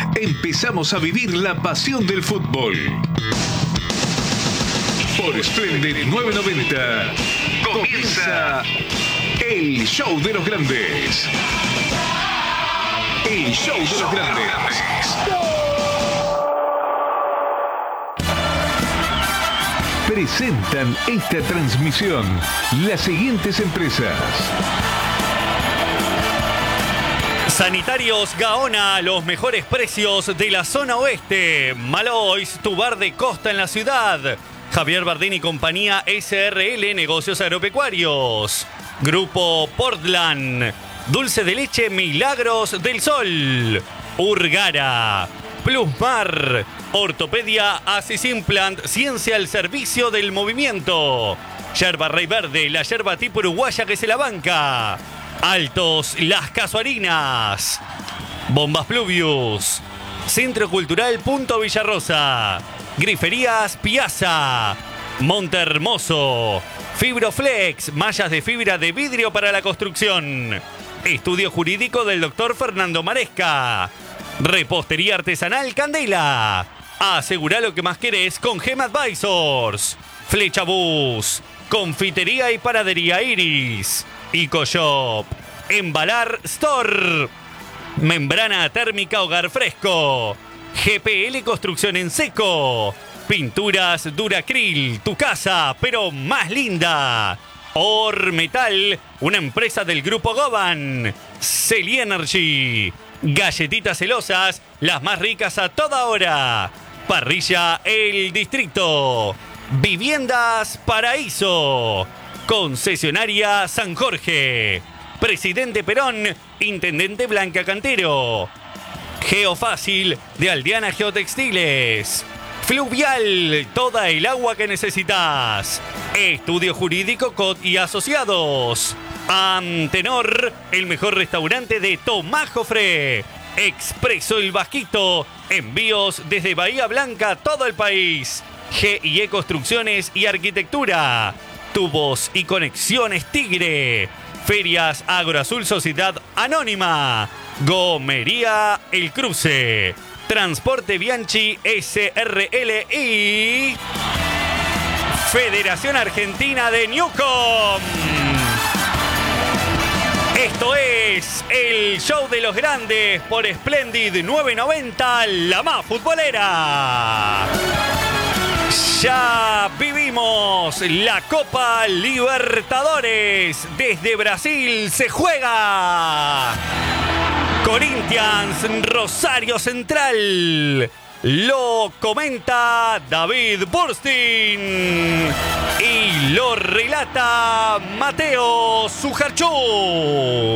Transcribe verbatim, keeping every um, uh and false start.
empezamos a vivir la pasión del fútbol. Por Splendid nueve noventa comienza el show de los grandes. El show de los grandes. Presentan esta transmisión las siguientes empresas. Sanitarios Gaona, los mejores precios de la zona oeste. Malois, tu bar de costa en la ciudad. Javier Bardín y compañía S R L, negocios agropecuarios. Grupo Portland, dulce de leche Milagros del Sol. Urgara, Plusmar, ortopedia Asis Implant, ciencia al servicio del movimiento. Yerba Rey Verde, la yerba tipo uruguaya que se la banca. Altos Las Casuarinas. Bombas Pluvius. Centro Cultural Punto Villarrosa. Griferías Piazza. Monte Hermoso. Fibroflex, mallas de fibra de vidrio para la construcción. Estudio jurídico del doctor Fernando Maresca. Repostería artesanal Candela. Asegura lo que más querés con Gem Advisors. Flecha Bus. Confitería y panadería Iris. Ecoshop. Embalar Store. Membrana térmica Hogar Fresco. G P L Construcción en Seco. Pinturas Duracril, tu casa, pero más linda. Ormetal, una empresa del grupo Goban. Celi Energy. Galletitas celosas, las más ricas a toda hora. Parrilla El Distrito. Viviendas Paraíso. Concesionaria San Jorge. Presidente Perón, Intendente Blanca Cantero. Geofácil de Aldeana Geotextiles. Fluvial, toda el agua que necesitas. Estudio Jurídico Cot y Asociados. Antenor, el mejor restaurante de Tomás Jofré. Expreso El Vasquito, envíos desde Bahía Blanca a todo el país. G y E Construcciones y Arquitectura. Tubos y Conexiones Tigre. Ferias Agroazul Sociedad Anónima. Gomería El Cruce. Transporte Bianchi S R L y Federación Argentina de Newcom. Esto es el show de los grandes por Splendid nueve noventa, la más futbolera. Ya vivimos la Copa Libertadores. Desde Brasil se juega. Corinthians, Rosario Central. Lo comenta David Burstin. Y lo relata Mateo Sujarchuk.